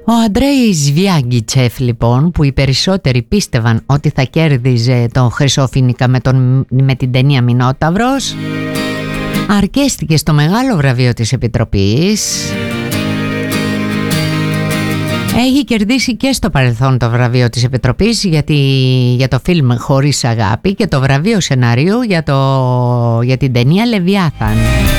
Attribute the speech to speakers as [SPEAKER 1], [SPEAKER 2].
[SPEAKER 1] Ο Αντρέι Σβιάγκιτσεφ, λοιπόν, που οι περισσότεροι πίστευαν ότι θα κέρδιζε το Χρυσόφοινικα με την ταινία Μινόταυρος, αρκέστηκε στο μεγάλο βραβείο της Επιτροπής. Έχει κερδίσει και στο παρελθόν το βραβείο της Επιτροπής για το φιλμ Χωρίς Αγάπη και το βραβείο σεναρίου για την ταινία Λεβιάθαν.